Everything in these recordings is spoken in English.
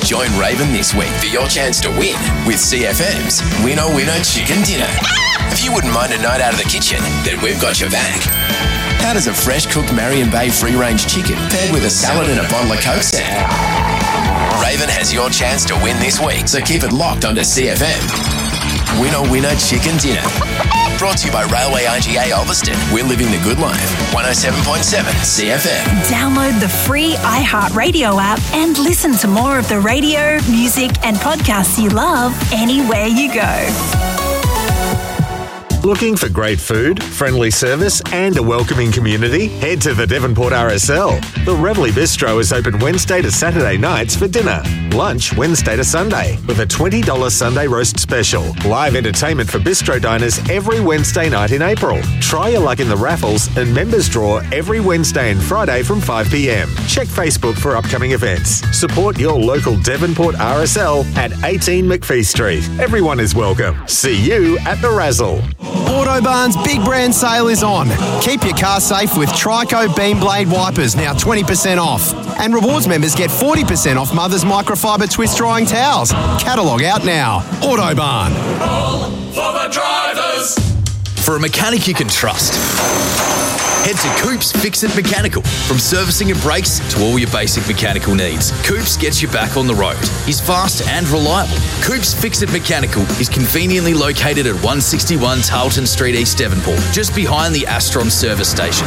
Join Raven this week for your chance to win with CFM's Winner Winner Chicken Dinner. If you wouldn't mind a night out of the kitchen, then we've got your back. How does a fresh cooked Marion Bay free-range chicken paired with a salad and a bottle of Coke sound? Raven has your chance to win this week, so keep it locked onto CFM. Winner Winner Chicken Dinner. Brought to you by Railway IGA Ulverston. We're living the good life. 107.7 CFM. Download the free iHeartRadio app and listen to more of the radio, music and podcasts you love anywhere you go. Looking for great food, friendly service and a welcoming community? Head to the Devonport RSL. The Reveley Bistro is open Wednesday to Saturday nights for dinner. Lunch Wednesday to Sunday with a $20 Sunday roast special. Live entertainment for bistro diners every Wednesday night in April. Try your luck in the raffles and members draw every Wednesday and Friday from 5 p.m. Check Facebook for upcoming events. Support your local Devonport RSL at 18 McPhee Street. Everyone is welcome. See you at the Razzle. Autobarn's big brand sale is on. Keep your car safe with Trico Beam Blade wipers, now 20% off. And rewards members get 40% off Mother's microfiber twist drying towels. Catalogue out now. Autobarn. All for the drivers. For a mechanic you can trust, head to Coops Fix It Mechanical. From servicing and brakes to all your basic mechanical needs, Coops gets you back on the road. He's fast and reliable. Coops Fix It Mechanical is conveniently located at 161 Tarleton Street, East Devonport, just behind the Astron service station.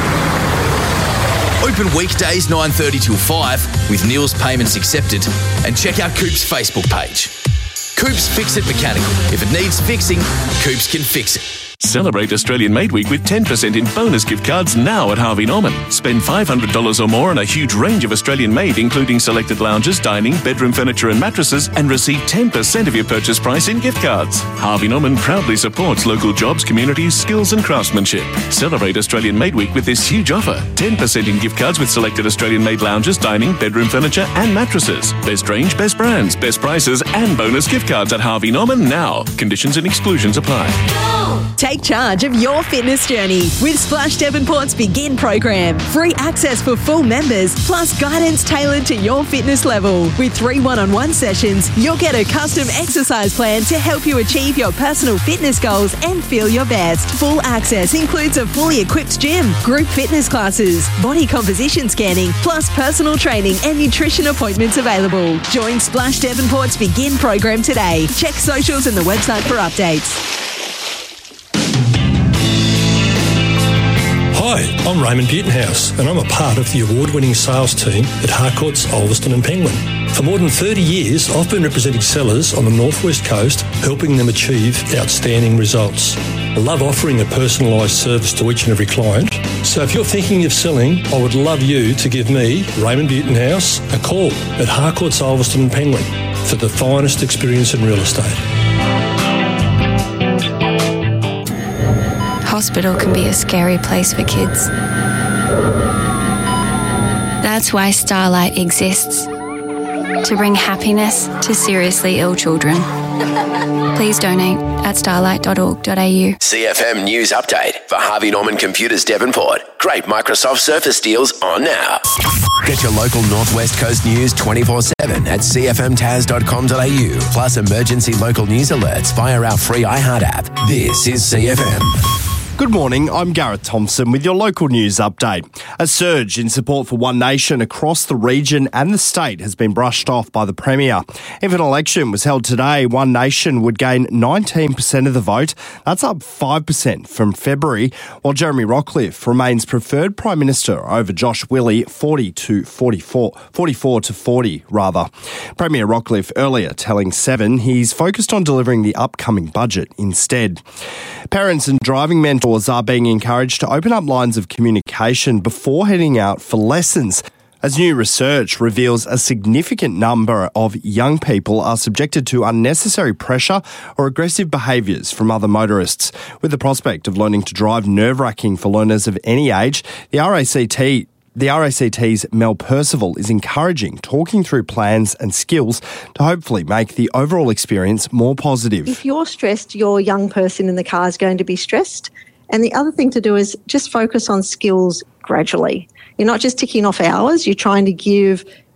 Open weekdays 9:30 till 5 with Neil's payments accepted, and check out Coops' Facebook page. Coops Fix It Mechanical. If it needs fixing, Coops can fix it. Celebrate Australian Made Week with 10% in bonus gift cards now at Harvey Norman. Spend $500 or more on a huge range of Australian made, including selected lounges, dining, bedroom furniture and mattresses, and receive 10% of your purchase price in gift cards. Harvey Norman proudly supports local jobs, communities, skills and craftsmanship. Celebrate Australian Made Week with this huge offer. 10% in gift cards with selected Australian made lounges, dining, bedroom furniture and mattresses. Best range, best brands, best prices and bonus gift cards at Harvey Norman now. Conditions and exclusions apply. Take charge of your fitness journey with Splash Devonport's Begin program. Free access for full members, plus guidance tailored to your fitness level. With 3 one-on-one sessions, you'll get a custom exercise plan to help you achieve your personal fitness goals and feel your best. Full access includes a fully equipped gym, group fitness classes, body composition scanning, plus personal training and nutrition appointments available. Join Splash Devonport's Begin program today. Check socials and the website for updates. Hi, I'm Raymond Butenhouse and I'm a part of the award-winning sales team at Harcourts, Ulverston and Penguin. For more than 30 years, I've been representing sellers on the Northwest Coast, helping them achieve outstanding results. I love offering a personalised service to each and every client. So if you're thinking of selling, I would love you to give me, Raymond Butenhouse, a call at Harcourts, Ulverston and Penguin for the finest experience in real estate. Hospital can be a scary place for kids. That's why Starlight exists, to bring happiness to seriously ill children. Please donate at starlight.org.au. CFM News Update for Harvey Norman Computers Devonport. Great Microsoft Surface deals on now. Get your local Northwest Coast news 24/7 at cfmtaz.com.au. Plus emergency local news alerts via our free iHeart app. This is CFM. Good morning, I'm Gareth Thompson with your local news update. A surge in support for One Nation across the region and the state has been brushed off by the Premier. If an election was held today, One Nation would gain 19% of the vote. That's up 5% from February, while Jeremy Rockliff remains preferred Prime Minister over Josh Willey 44 to 40 rather. Premier Rockliff earlier telling Seven he's focused on delivering the upcoming budget instead. Parents and driving mentors are being encouraged to open up lines of communication before heading out for lessons, as new research reveals a significant number of young people are subjected to unnecessary pressure or aggressive behaviours from other motorists. With the prospect of learning to drive nerve-wracking for learners of any age, the RACT's Mel Percival is encouraging talking through plans and skills to hopefully make the overall experience more positive. If you're stressed, your young person in the car is going to be stressed. And the other thing to do is just focus on skills gradually. You're not just ticking off hours, you're trying to give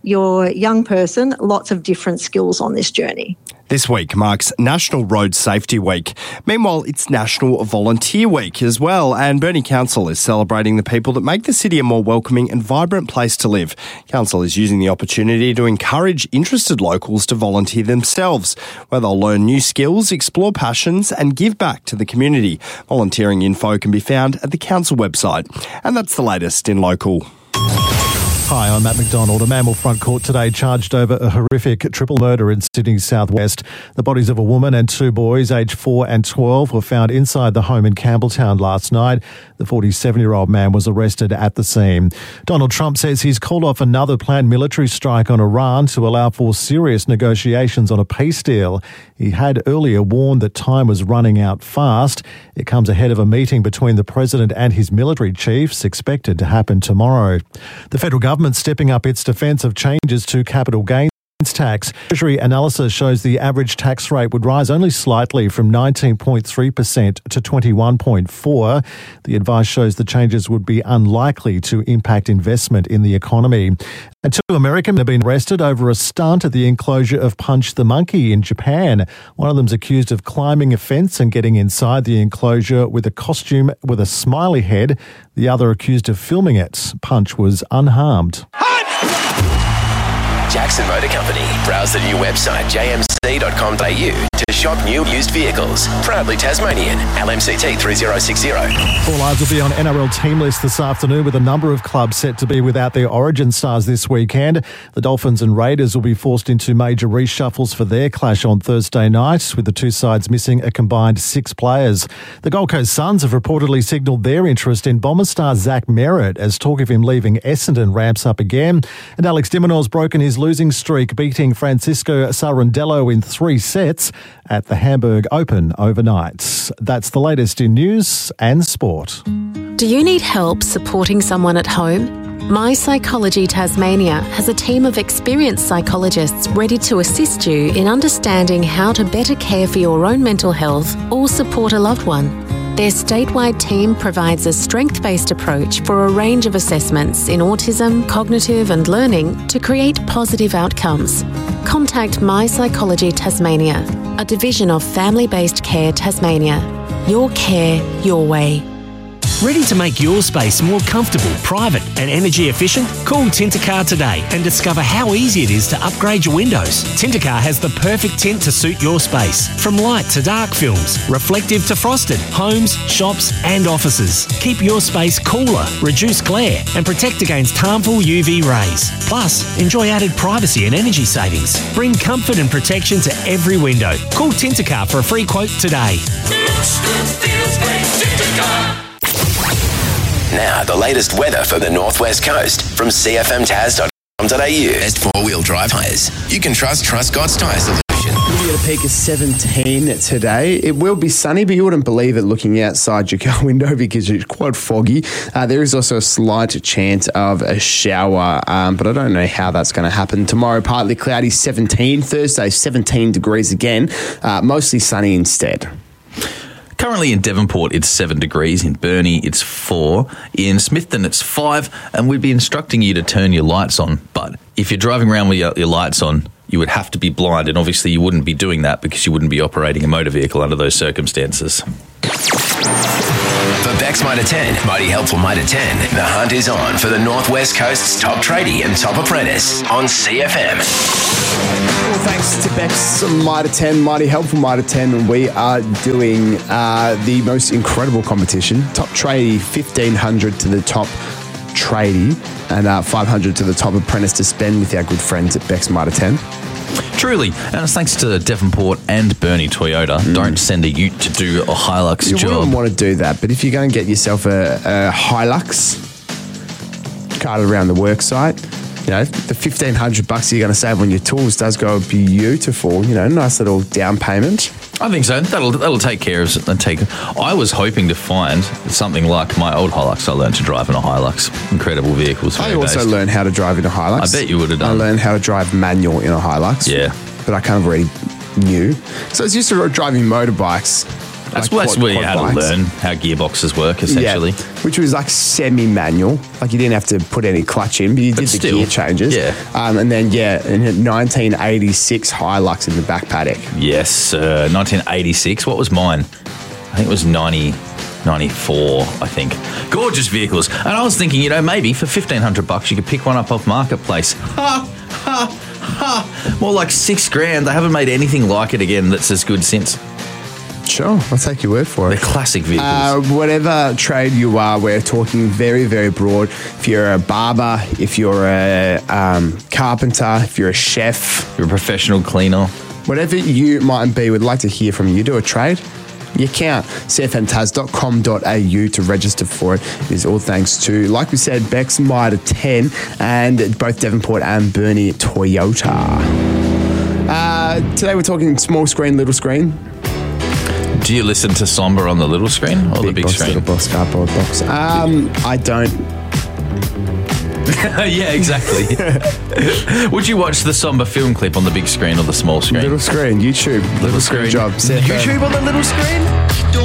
your young person lots of different skills on this journey. This week marks National Road Safety Week. Meanwhile, it's National Volunteer Week as well, and Burnie Council is celebrating the people that make the city a more welcoming and vibrant place to live. Council is using the opportunity to encourage interested locals to volunteer themselves, where they'll learn new skills, explore passions and give back to the community. Volunteering info can be found at the council website. And that's the latest in local. Hi, I'm Matt McDonald. A man will front court today charged over a horrific triple murder in Sydney's southwest. The bodies of a woman and two boys, aged 4 and 12, were found inside the home in Campbelltown last night. The 47-year-old man was arrested at the scene. Donald Trump says he's called off another planned military strike on Iran to allow for serious negotiations on a peace deal. He had earlier warned that time was running out fast. It comes ahead of a meeting between the president and his military chiefs expected to happen tomorrow. The federal government stepping up its defence of changes to capital gains tax. Treasury analysis shows the average tax rate would rise only slightly from 19.3% to 21.4%. The advice shows the changes would be unlikely to impact investment in the economy. And 2 Americans have been arrested over a stunt at the enclosure of Punch the Monkey in Japan. One of them's accused of climbing a fence and getting inside the enclosure with a costume with a smiley head. The other accused of filming it. Punch was unharmed. Jackson Motor Company. Browse the new website jmc.com.au to shop new used vehicles. Proudly Tasmanian. LMCT 3060. All eyes will be on NRL team list this afternoon, with a number of clubs set to be without their origin stars this weekend. The Dolphins and Raiders will be forced into major reshuffles for their clash on Thursday night, with the two sides missing a combined 6 players. The Gold Coast Suns have reportedly signalled their interest in Bomber star Zach Merritt as talk of him leaving Essendon ramps up again. And Alex de Minaur's broken his losing streak, beating Francisco Sarandello in 3 sets at the Hamburg Open overnight. That's the latest in news and sport. Do you need help supporting someone at home? My Psychology Tasmania has a team of experienced psychologists ready to assist you in understanding how to better care for your own mental health or support a loved one. Their statewide team provides a strength-based approach for a range of assessments in autism, cognitive and learning to create positive outcomes. Contact My Psychology Tasmania, a division of Family-Based Care Tasmania. Your care, your way. Ready to make your space more comfortable, private and energy efficient? Call Tintercar today and discover how easy it is to upgrade your windows. Tintercar has the perfect tint to suit your space. From light to dark films, reflective to frosted, homes, shops and offices. Keep your space cooler, reduce glare and protect against harmful UV rays. Plus, enjoy added privacy and energy savings. Bring comfort and protection to every window. Call Tintercar for a free quote today. Looks good, feels great, Tintercar. Now, the latest weather for the Northwest Coast from cfmtaz.com.au. Best 4-wheel drive hires. You can trust Scott's Tyre Solution. We'll be at a peak of 17 today. It will be sunny, but you wouldn't believe it looking outside your car window because it's quite foggy. There is also a slight chance of a shower, but I don't know how that's going to happen. Tomorrow, partly cloudy, 17. Thursday, 17 degrees again. Mostly sunny instead. Currently in Devonport, it's 7 degrees. In Burnie, it's 4. In Smithton, it's 5. And we'd be instructing you to turn your lights on. But if you're driving around with your lights on, you would have to be blind. And obviously you wouldn't be doing that because you wouldn't be operating a motor vehicle under those circumstances. For Beck's Mitre 10, Mighty Helpful Mitre 10, the hunt is on for the Northwest Coast's top tradie and top apprentice on CFM. Well, thanks to Beck's Mitre 10, Mighty Helpful Mitre 10, we are doing the most incredible competition. Top tradie, 1,500 to the top tradie and 500 to the top apprentice to spend with our good friends at Beck's Mitre 10. Truly, and it's thanks to Devonport and Burnie Toyota. Don't send a ute to do a Hilux job. You wouldn't want to do that, but if you're going to get yourself a Hilux, cart it around the work site, you know, the $1,500 you're going to save on your tools does go beautiful. You know, nice little down payment. I think so. That'll take care of it. I was hoping to find something like my old Hilux. I learned to drive in a Hilux. Incredible vehicles. I also learned how to drive in a Hilux. I bet you would have done. I learned how to drive manual in a Hilux. Yeah. But I kind of already knew. So it's used to driving motorbikes. That's like where you quad had to bikes. learn how gearboxes work, essentially. Yeah, which was like semi-manual. Like you didn't have to put any clutch in, but you did the still, gear changes. yeah. And then, in 1986 Hilux in the back paddock. Yes, 1986. What was mine? I think it was 94, I think. Gorgeous vehicles. And I was thinking, maybe for $1,500 you could pick one up off Marketplace. More like $6,000. They haven't made anything like it again that's as good since. Sure, I'll take your word for it. They're classic vehicles. Whatever trade you are, we're talking very, very broad. If you're a barber, if you're a carpenter, if you're a chef, you're a professional cleaner, whatever you might be, we'd like to hear from you. Do a trade. You can. cfmtaz.com.au to register for it. It is all thanks to, like we said, Bex Mitre 10 and both Devonport and Burnie Toyota. Today we're talking small screen, little screen. Do you listen to Somber on the little screen or the big box, screen? Little box, cardboard box. I don't. Yeah, exactly. Would you watch the Somber film clip on the big screen or the small screen? Little screen, YouTube. Little screen. Job. YouTube on the little screen?